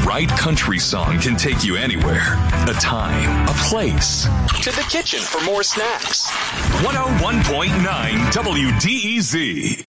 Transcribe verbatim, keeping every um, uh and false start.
right country song can take you anywhere. A time, a place. To the kitchen for more snacks. one oh one point nine W D E Z.